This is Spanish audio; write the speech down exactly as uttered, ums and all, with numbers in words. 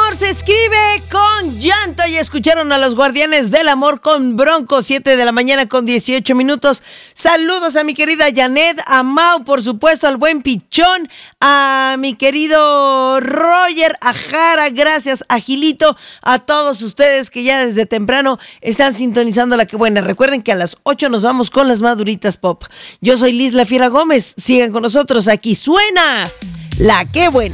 amor se escribe con llanto y escucharon a los Guardianes del Amor con Bronco, siete de la mañana con dieciocho minutos. Saludos a mi querida Janet, a Mau, por supuesto, al buen Pichón, a mi querido Roger, a Jara, gracias, a Gilito, a todos ustedes que ya desde temprano están sintonizando La Que Buena. Recuerden que a las ocho nos vamos con las Maduritas Pop. Yo soy Liz La Fiera Gómez, sigan con nosotros, aquí suena La Que Buena.